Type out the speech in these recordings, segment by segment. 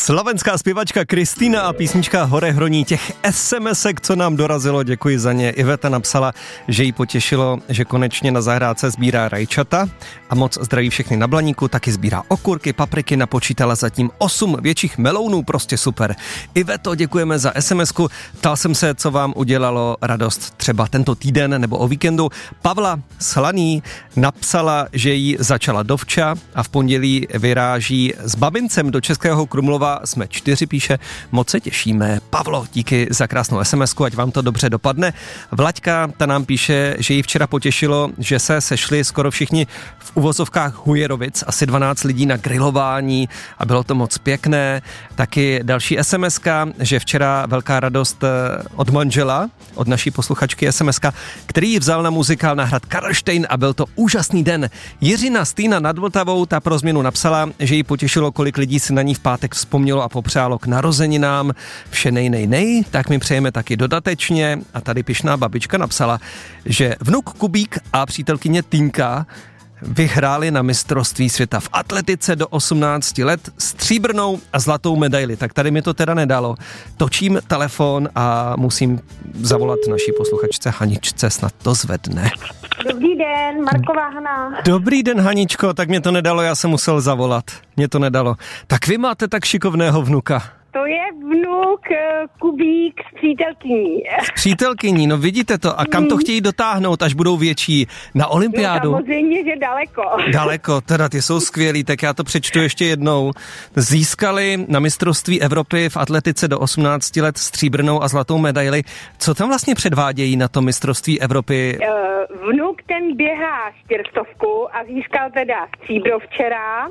Slovenská zpěvačka Kristýna a písnička Hore hroní. Těch SMS-ek, co nám dorazilo, děkuji za ně. Iveta napsala, že jí potěšilo, že konečně na zahrádce sbírá rajčata a moc zdraví všechny na Blaníku, taky sbírá okurky, papriky, napočítala zatím 8 větších melounů, prostě super. Iveto, děkujeme za SMS-ku. Ptal jsem se, co vám udělalo radost třeba tento týden nebo o víkendu. Pavla Slaný napsala, že jí začala dovča a v pondělí vyráží s babincem do Českého Krumlova. Jsme 4, píše, moc se těšíme. Pavlo, díky za krásnou SMS-ku, ať vám to dobře dopadne. Vlaďka, ta nám píše, že jí včera potěšilo, že se sešli skoro všichni v uvozovkách Hujerovic, asi 12 lidí na grilování a bylo to moc pěkné. Taky další SMS-ka, že včera velká radost od manžela, od naší posluchačky SMS-ka, který ji vzal na muzikál na hrad Karlštejn a byl to úžasný den. Jiřina Stýna nad Vltavou, ta pro změnu napsala, že jí potěšilo, kolik lidí si na ní v pátek vzpomnělo a popřálo k narozeninám. Vše nej, tak my přejeme taky dodatečně. A tady pyšná babička napsala, že vnuk Kubík a přítelkyně Týnka vyhráli na mistrovství světa v atletice do 18 let stříbrnou a zlatou medaili. Tak tady mi to teda nedalo. Točím telefon a musím zavolat naší posluchačce Haničce, snad to zvedne. Dobrý den, Marková Hana. Dobrý den, Haničko, tak mě to nedalo, já jsem musel zavolat. Mě to nedalo. Tak vy máte tak šikovného vnuka. To je vnuk Kubík s přítelkyní. S přítelkyní, no vidíte to. A kam to chtějí dotáhnout, až budou větší? Na olympiádu? No samozřejmě, že daleko. Daleko, teda ty jsou skvělí, tak já to přečtu ještě jednou. Získali na mistrovství Evropy v atletice do 18 let stříbrnou a zlatou medaili. Co tam vlastně předvádějí na tom mistrovství Evropy? Vnuk ten běhá 400 a získal teda stříbro včera.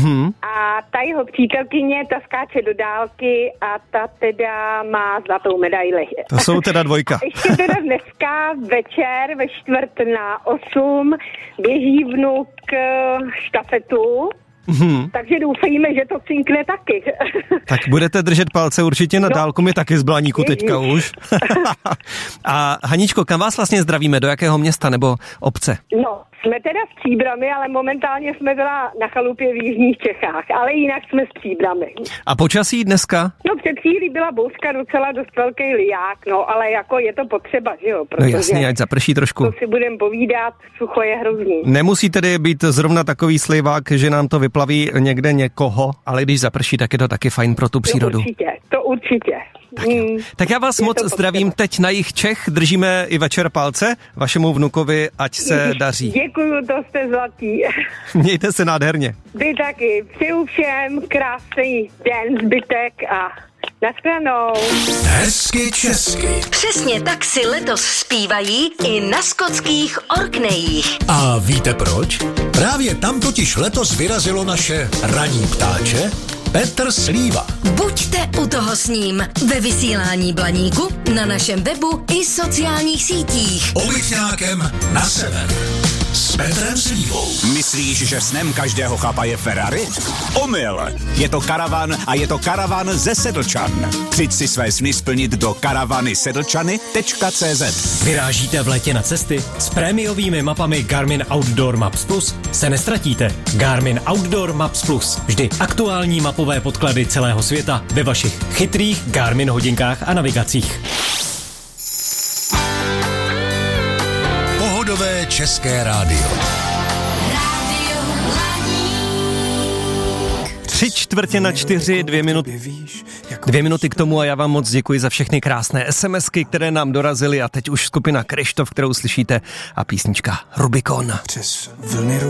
A ta jeho přítelkyně, ta skáče do dálky a ta teda má zlatou medaili. To jsou teda dvojka. A ještě teda dneska večer ve 7:45 běží vnuk štafetu. Takže doufejme, že to cinkne taky. Tak budete držet palce určitě na dálku, my taky z Blaníku teďka už. A Haničko, kam vás vlastně zdravíme? Do jakého města nebo obce? No, jsme teda v Příbrami, ale momentálně jsme byla na chalupě v jižních Čechách, ale jinak jsme s Příbrami. A počasí dneska? No před chvílí byla bouřka docela dost velký liják, no ale jako je to potřeba, že jo? No jasně, ať zaprší trošku. To si budeme povídat, sucho je hrozný. Nemusí tedy být zrovna takový slivák, že nám to vyplaví někde někoho, ale když zaprší, tak je to taky fajn pro tu přírodu. To určitě. Tak já vás moc zdravím teď na jih Čech, držíme i večer palce vašemu vnukovi, ať se daří. Děkuju, to jste zlatý. Mějte se nádherně. Vy taky. Přeju všem krásný den, zbytek a nashledanou. Hezky česky. Přesně tak si letos zpívají i na skotských Orkneyích. A víte proč? Právě tam totiž letos vyrazilo naše ranní ptáče Petr Slíva. Buďte u toho s ním ve vysílání Blaníku, na našem webu i sociálních sítích. Obytňákem na sever. S Petrem Slívou. Myslíš, že snem každého chlapa je Ferrari? Omyl! Je to karavan a je to karavan ze Sedlčan. Přijď si své sny splnit do karavanysedlčany.cz. Vyrážíte v létě na cesty? S prémiovými mapami Garmin Outdoor Maps Plus se nestratíte. Garmin Outdoor Maps Plus. Vždy aktuální mapové podklady celého světa ve vašich chytrých Garmin hodinkách a navigacích. Pohodové české rádio. 3/4, 2 minuty k tomu a já vám moc děkuji za všechny krásné SMSky, které nám dorazily a teď už skupina Kryštof, kterou slyšíte a písnička Rubikon. Přes vlny